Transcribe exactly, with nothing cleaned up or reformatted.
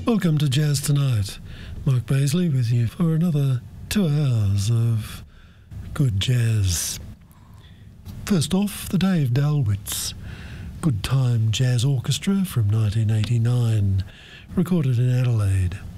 Welcome to Jazz Tonight. Mark Baisley with you for another two hours of good jazz. First off, the Dave Dalwitz Good Time Jazz Orchestra from nineteen eighty-nine, recorded in Adelaide.